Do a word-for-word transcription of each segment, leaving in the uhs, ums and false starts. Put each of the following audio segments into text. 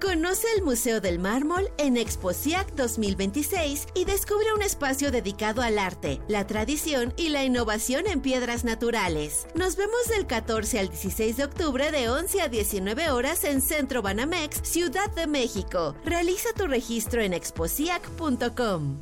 Conoce el Museo del Mármol en ExpoSIAC dos mil veintiséis y descubre un espacio dedicado al arte, la tradición y la innovación en piedras naturales. Nos vemos del catorce al dieciséis de octubre de once a diecinueve horas en Centro Banamex, Ciudad de México. Realiza tu registro en exposiac punto com.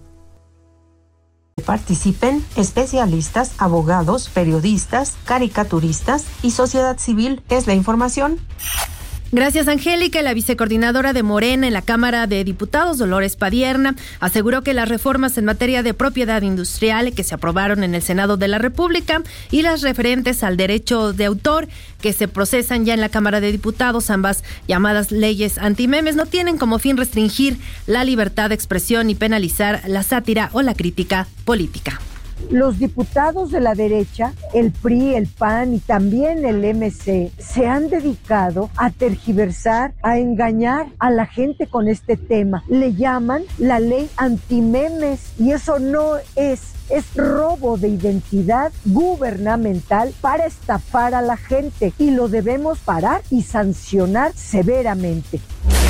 Participen especialistas, abogados, periodistas, caricaturistas y sociedad civil. Es la información. Gracias, Angélica. La vicecoordinadora de Morena en la Cámara de Diputados, Dolores Padierna, aseguró que las reformas en materia de propiedad industrial que se aprobaron en el Senado de la República y las referentes al derecho de autor que se procesan ya en la Cámara de Diputados, ambas llamadas leyes antimemes, no tienen como fin restringir la libertad de expresión y penalizar la sátira o la crítica política. Los diputados de la derecha, el P R I, el P A N y también el M C, se han dedicado a tergiversar, a engañar a la gente con este tema. Le llaman la ley antimemes y eso no es. Es robo de identidad gubernamental para estafar a la gente y lo debemos parar y sancionar severamente.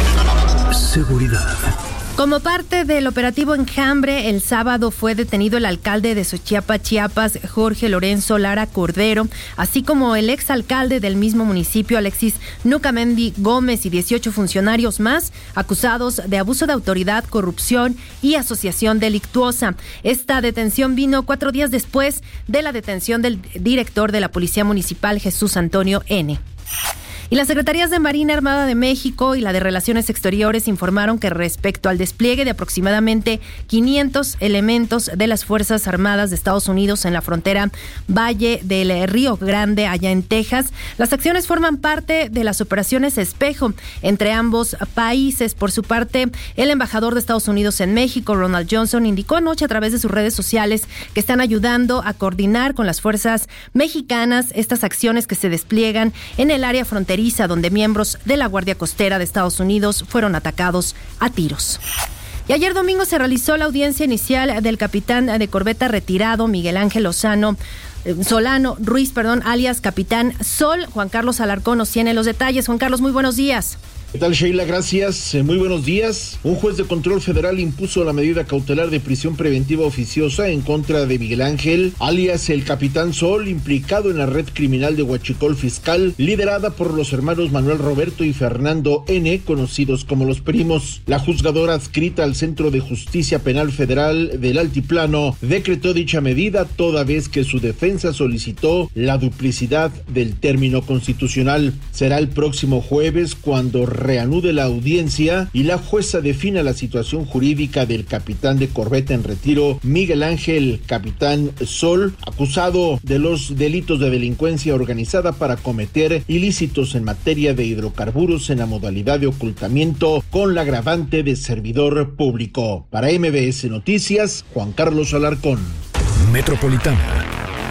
Seguridad. Como parte del operativo Enjambre, el sábado fue detenido el alcalde de Xochiapa, Chiapas, Jorge Lorenzo Lara Cordero, así como el exalcalde del mismo municipio, Alexis Nucamendi Gómez, y dieciocho funcionarios más acusados de abuso de autoridad, corrupción y asociación delictuosa. Esta detención vino cuatro días después de la detención del director de la Policía Municipal, Jesús Antonio N. Y las Secretarías de Marina Armada de México y la de Relaciones Exteriores informaron que respecto al despliegue de aproximadamente quinientos elementos de las Fuerzas Armadas de Estados Unidos en la frontera Valle del Río Grande, allá en Texas, las acciones forman parte de las operaciones Espejo entre ambos países. Por su parte, el embajador de Estados Unidos en México, Ronald Johnson, indicó anoche a través de sus redes sociales que están ayudando a coordinar con las fuerzas mexicanas estas acciones que se despliegan en el área fronteriza, donde miembros de la Guardia Costera de Estados Unidos fueron atacados a tiros. Y ayer domingo se realizó la audiencia inicial del capitán de corbeta retirado Miguel Ángel Lozano Solano Ruiz, perdón, alias Capitán Sol. Juan Carlos Alarcón nos tiene los detalles. Juan Carlos, muy buenos días. ¿Qué tal, Sheila? Gracias. Muy buenos días. Un juez de control federal impuso la medida cautelar de prisión preventiva oficiosa en contra de Miguel Ángel, alias el Capitán Sol, implicado en la red criminal de Huachicol Fiscal, liderada por los hermanos Manuel Roberto y Fernando N., conocidos como los primos. La juzgadora adscrita al Centro de Justicia Penal Federal del Altiplano decretó dicha medida toda vez que su defensa solicitó la duplicidad del término constitucional. Será el próximo jueves cuando reanude la audiencia y la jueza defina la situación jurídica del capitán de corbeta en retiro Miguel Ángel Capitán Sol, acusado de los delitos de delincuencia organizada para cometer ilícitos en materia de hidrocarburos en la modalidad de ocultamiento con la agravante de servidor público. Para M B S Noticias, Juan Carlos Alarcón. Metropolitana.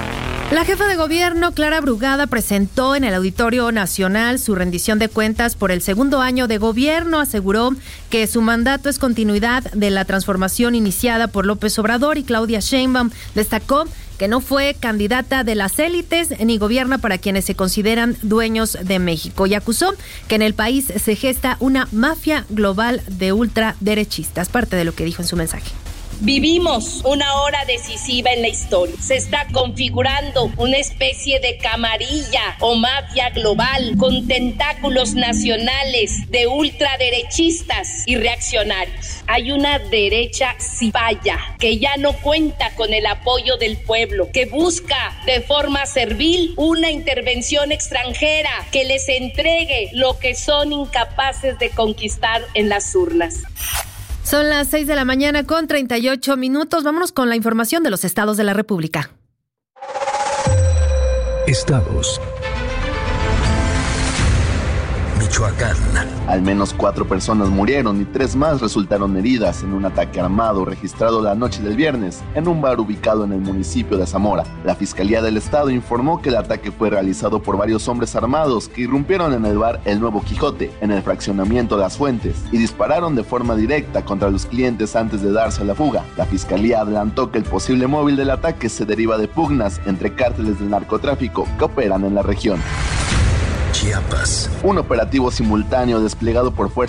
La jefa de gobierno, Clara Brugada, presentó en el Auditorio Nacional su rendición de cuentas por el segundo año de gobierno. Aseguró que su mandato es continuidad de la transformación iniciada por López Obrador y Claudia Sheinbaum. Destacó que no fue candidata de las élites ni gobierna para quienes se consideran dueños de México, y acusó que en el país se gesta una mafia global de ultraderechistas. Parte de lo que dijo en su mensaje. Vivimos una hora decisiva en la historia. Se está configurando una especie de camarilla o mafia global con tentáculos nacionales de ultraderechistas y reaccionarios. Hay una derecha cipaya que ya no cuenta con el apoyo del pueblo, que busca de forma servil una intervención extranjera que les entregue lo que son incapaces de conquistar en las urnas. Son las seis de la mañana con treinta y ocho minutos. Vámonos con la información de los estados de la República. Estados. Michoacán. Al menos cuatro personas murieron y tres más resultaron heridas en un ataque armado registrado la noche del viernes en un bar ubicado en el municipio de Zamora. La Fiscalía del Estado informó que el ataque fue realizado por varios hombres armados que irrumpieron en el bar El Nuevo Quijote, en el fraccionamiento Las Fuentes, y dispararon de forma directa contra los clientes antes de darse a la fuga. La Fiscalía adelantó que el posible móvil del ataque se deriva de pugnas entre cárteles del narcotráfico que operan en la región. Chiapas. Un operativo simultáneo desplegado por fuerzas